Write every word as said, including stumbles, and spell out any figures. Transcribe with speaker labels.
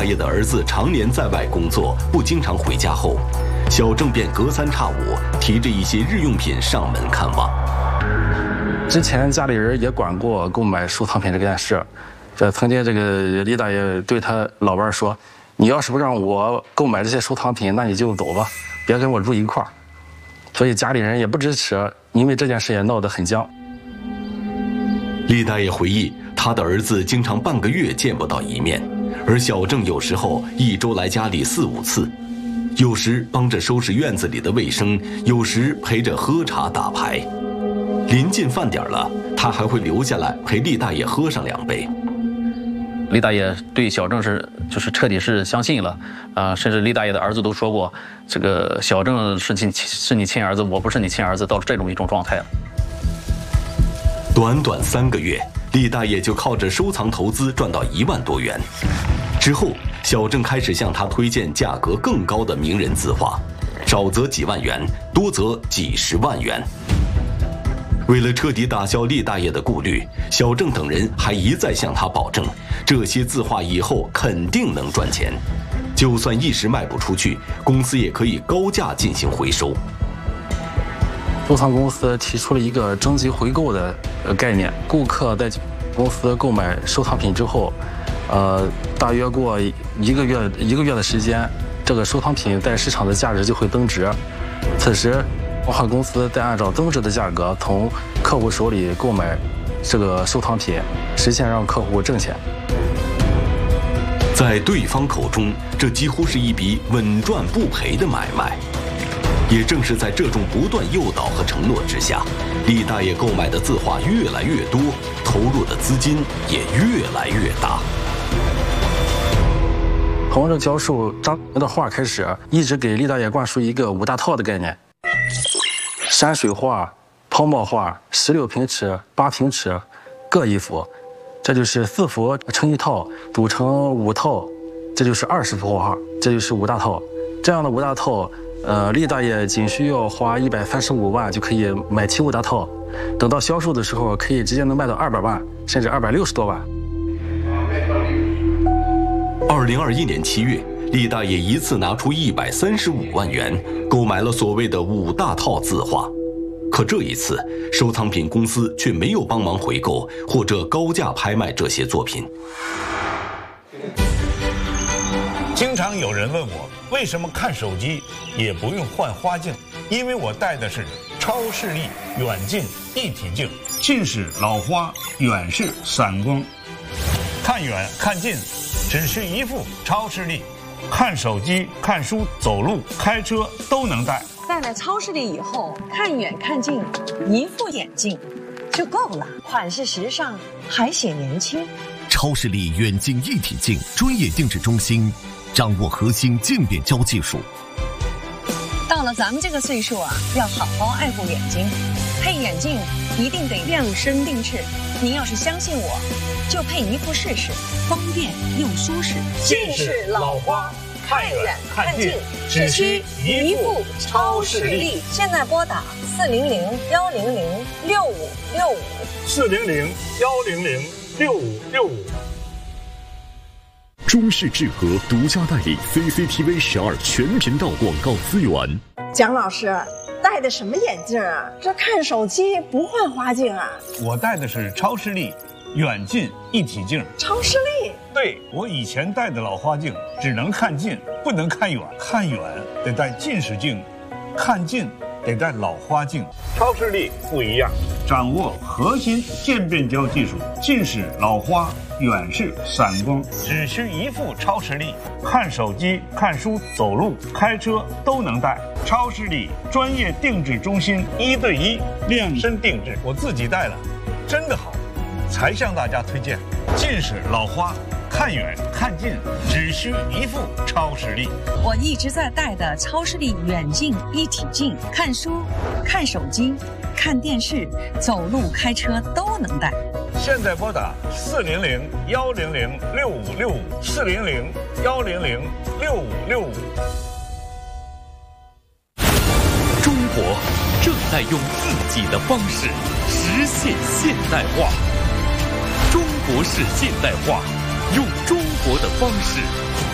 Speaker 1: 爷的儿子常年在外工作，不经常回家后，小郑便隔三差五提着一些日用品上门看望。
Speaker 2: 之前家里人也管过购买收藏品这件事，这曾经这个李大爷对他老伴说：“你要是不让我购买这些收藏品，那你就走吧，别跟我住一块儿。”所以家里人也不支持，因为这件事也闹得很僵。
Speaker 1: 李大爷回忆，他的儿子经常半个月见不到一面，而小郑有时候一周来家里四五次，有时帮着收拾院子里的卫生，有时陪着喝茶打牌。临近饭点了，他还会留下来陪李大爷喝上两杯。
Speaker 3: 李大爷对小郑是就是彻底是相信了，啊、呃，甚至李大爷的儿子都说过，这个小郑是你是你亲儿子，我不是你亲儿子，到这种一种状态了。
Speaker 1: 短短三个月，李大爷就靠着收藏投资赚到一万多元。之后，小郑开始向他推荐价格更高的名人字画，少则几万元，多则几十万元。为了彻底打消厉大爷的顾虑，小郑等人还一再向他保证，这些字画以后肯定能赚钱，就算一时卖不出去，公司也可以高价进行回收。
Speaker 2: 收藏公司提出了一个征集回购的概念，顾客在公司购买收藏品之后，呃，大约过一个月一个月的时间，这个收藏品在市场的价值就会增值。此时，文化公司再按照增值的价格从客户手里购买这个收藏品，实现让客户挣钱。
Speaker 1: 在对方口中，这几乎是一笔稳赚不赔的买卖。也正是在这种不断诱导和承诺之下，李大爷购买的字画越来越多，投入的资金也越来越大。
Speaker 2: 从这教授张的画开始，一直给李大爷灌输一个五大套的概念：山水画、泡沫画、十六平尺、八平尺，各一幅，这就是四幅成一套，组成五套，这就是二十幅画，这就是五大套。这样的五大套。呃，李大爷仅需要花一百三十五万就可以买齐五大套，等到销售的时候，可以直接能卖到二百万，甚至二百六十多万。
Speaker 1: 二零二一年七月，李大爷一次拿出一百三十五万元，购买了所谓的五大套字画。可这一次，收藏品公司却没有帮忙回购或者高价拍卖这些作品。
Speaker 4: 经常有人问我，为什么看手机也不用换花镜？因为我戴的是超视力远近一体镜，近视老花，远视散光，看远看近只是一副超视力，看手机、看书、走路、开车都能戴。
Speaker 5: 戴了超视力以后，看远看近，一副眼镜就够了，款式时尚，还显年轻。
Speaker 6: 超视力远近一体镜专业定制中心。掌握核心镜变焦技术。
Speaker 5: 到了咱们这个岁数啊，要好好爱护眼睛，配眼镜一定得量身定制。您要是相信我，就配一副试试，方便又舒适。
Speaker 4: 近视老花，看远看近，只需一副超视力。
Speaker 5: 现在拨打四零零幺零零六五六五，
Speaker 4: 四零零幺零零六五六五。
Speaker 6: 中视智和独家代理 C C T V 十二全频道广告资源。
Speaker 7: 蒋老师戴的什么眼镜啊？这看手机不换花镜啊？
Speaker 4: 我戴的是超视力远近一体镜。
Speaker 7: 超视力？
Speaker 4: 对，我以前戴的老花镜只能看近，不能看远。看远得戴近视镜，看近得戴老花镜。超视力不一样，掌握核心渐变焦技术，近视老花。远视散光，只需一副超视力，看手机、看书、走路、开车都能戴。超视力专业定制中心，一对一量身定制，我自己戴了，真的好，才向大家推荐。近视老花，看远看近，只需一副超视力。
Speaker 5: 我一直在戴的超视力远近一体镜，看书、看手机、看电视、走路、开车都能戴。
Speaker 4: 现在拨打四零零幺零零六五六五，四零零幺零零六五六五。
Speaker 8: 中国正在用自己的方式实现现代化。中国式现代化，用中国的方式